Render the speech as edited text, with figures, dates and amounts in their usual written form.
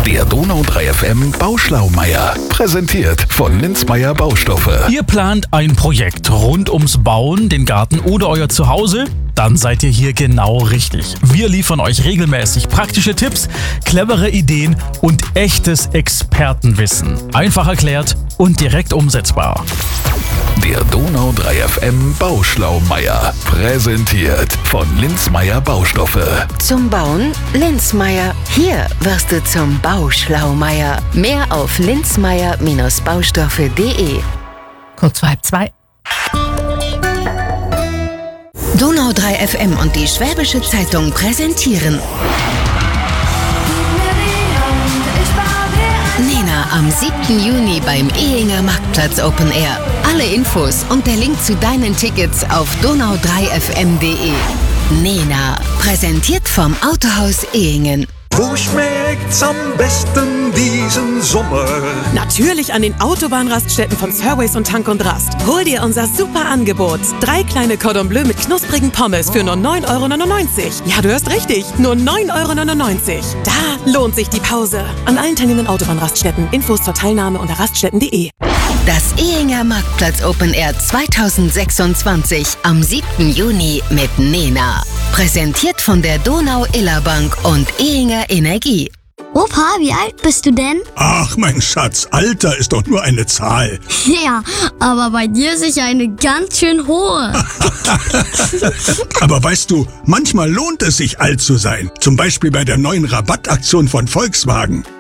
Der Donau 3 FM Bauschlaumeier. Präsentiert von Linzmeier Baustoffe. Ihr plant ein Projekt rund ums Bauen, den Garten oder euer Zuhause? Dann seid ihr hier genau richtig. Wir liefern euch regelmäßig praktische Tipps, clevere Ideen und echtes Expertenwissen. Einfach erklärt und direkt umsetzbar. Der Donau 3 FM Bauschlaumeier. Präsentiert von Linzmeier Baustoffe. Zum Bauen Linzmeier. Hier wirst du zum Bauschlaumeier. Mehr auf linzmeier-baustoffe.de. Kurz vor 1:30. Donau 3 FM und die Schwäbische Zeitung präsentieren Nena am 7. Juni beim Ehinger Marktplatz Open Air. Alle Infos und der Link zu deinen Tickets auf donau3fm.de. Nena, präsentiert vom Autohaus Ehingen. Wo schmeckt's am besten diesen Sommer? Natürlich an den Autobahnraststätten von Surways und Tank und Rast. Hol dir unser super Angebot. 3 kleine Cordon Bleu mit knusprigen Pommes für nur 9,99 €. Ja, du hörst richtig, nur 9,99 €. Da lohnt sich die Pause. An allen teilnehmenden Autobahnraststätten. Infos zur Teilnahme unter raststätten.de. Das Ehinger Marktplatz Open Air 2026 am 7. Juni mit Nena. Präsentiert von der Donau-Iller-Bank und Ehinger Energie. Opa, wie alt bist du denn? Ach, mein Schatz, Alter ist doch nur eine Zahl. Ja, aber bei dir ist sicher eine ganz schön hohe. Aber weißt du, manchmal lohnt es sich, alt zu sein. Zum Beispiel bei der neuen Rabattaktion von Volkswagen.